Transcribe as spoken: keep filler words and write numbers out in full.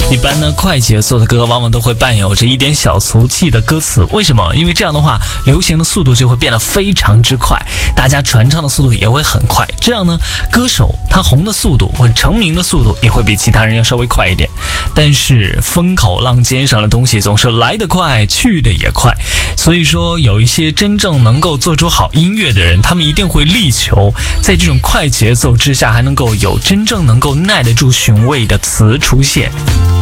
一般呢，快节奏的歌往往都会伴有着一点小俗气的歌词。为什么？因为这样的话，流行的速度就会变得非常之快，大家传唱的速度也会很快。这样呢，歌手他红的速度或者成名的速度也会比其他人要稍微快一点。但是风口浪尖上的东西总是来得快，去得也快。所以说，有一些真正能够做出好音乐的人，他们一定会力求在这种快节奏之下，还能够有真正能够耐得住寻味的词出现。